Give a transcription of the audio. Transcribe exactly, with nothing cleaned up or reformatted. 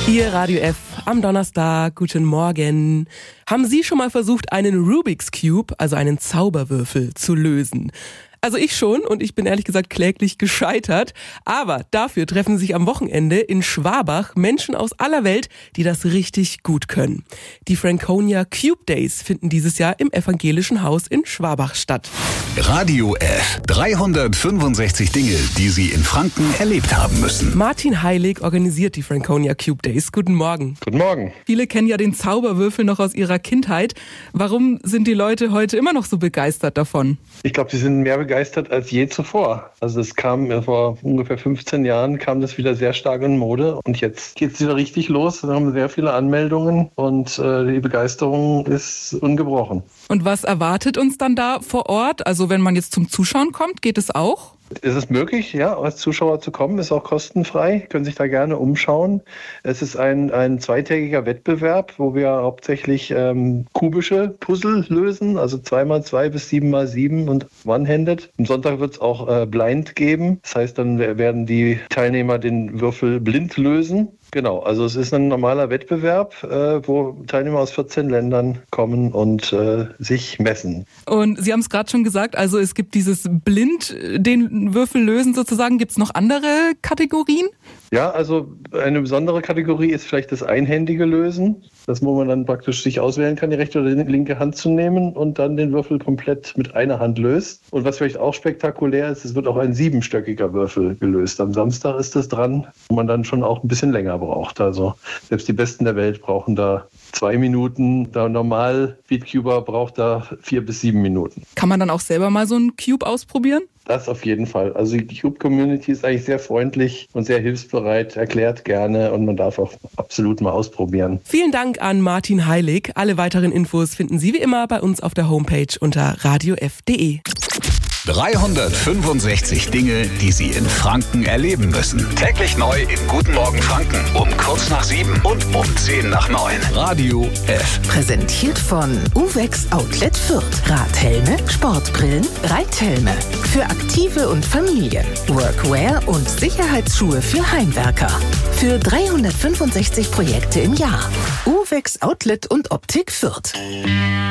Ihr Radio F am Donnerstag. Guten Morgen. Haben Sie schon mal versucht, einen Rubik's Cube, also einen Zauberwürfel, zu lösen? Also ich schon und ich bin ehrlich gesagt kläglich gescheitert. Aber dafür treffen sich am Wochenende in Schwabach Menschen aus aller Welt, die das richtig gut können. Die Franconia Cube Days finden dieses Jahr im Evangelischen Haus in Schwabach statt. Radio F. dreihundertfünfundsechzig Dinge, die Sie in Franken erlebt haben müssen. Martin Heilig organisiert die Franconia Cube Days. Guten Morgen. Guten Morgen. Viele kennen ja den Zauberwürfel noch aus ihrer Kindheit. Warum sind die Leute heute immer noch so begeistert davon? Ich glaube, sie sind mehr begeistert als je zuvor. Also es kam vor ungefähr fünfzehn Jahren, kam das wieder sehr stark in Mode. Und jetzt geht es wieder richtig los. Wir haben sehr viele Anmeldungen und äh, die Begeisterung ist ungebrochen. Und was erwartet uns dann da vor Ort? Also wenn man jetzt zum Zuschauen kommt, geht es auch? Es ist möglich, ja, als Zuschauer zu kommen, ist auch kostenfrei, können sich da gerne umschauen. Es ist ein, ein zweitägiger Wettbewerb, wo wir hauptsächlich ähm, kubische Puzzle lösen, also zwei mal zwei bis sieben mal sieben und One-Handed. Am Sonntag wird es auch äh, blind geben, das heißt, dann werden die Teilnehmer den Würfel blind lösen. Genau, also es ist ein normaler Wettbewerb, äh, wo Teilnehmer aus vierzehn Ländern kommen und äh, sich messen. Und Sie haben es gerade schon gesagt, also es gibt dieses blind den Würfel lösen sozusagen. Gibt es noch andere Kategorien? Ja, also eine besondere Kategorie ist vielleicht das einhändige Lösen, das wo man dann praktisch sich auswählen kann, die rechte oder die linke Hand zu nehmen und dann den Würfel komplett mit einer Hand löst. Und was vielleicht auch spektakulär ist, es wird auch ein siebenstöckiger Würfel gelöst. Am Samstag ist das dran, wo man dann schon auch ein bisschen länger braucht. Also selbst die Besten der Welt brauchen da zwei Minuten. Der normal Beatcuber braucht da vier bis sieben Minuten. Kann man dann auch selber mal so einen Cube ausprobieren? Das auf jeden Fall. Also die Cube-Community ist eigentlich sehr freundlich und sehr hilfsbereit, erklärt gerne und man darf auch absolut mal ausprobieren. Vielen Dank an Martin Heilig. Alle weiteren Infos finden Sie wie immer bei uns auf der Homepage unter radio f punkt de. dreihundertfünfundsechzig Dinge, die Sie in Franken erleben müssen. Täglich neu in Guten Morgen Franken um kurz nach sieben und um zehn nach neun. Radio F. Präsentiert von Uvex Outlet Fürth. Radhelme, Sportbrillen, Reithelme. Für Aktive und Familien. Workwear und Sicherheitsschuhe für Heimwerker. Für dreihundertfünfundsechzig Projekte im Jahr. Uvex Outlet und Optik Fürth.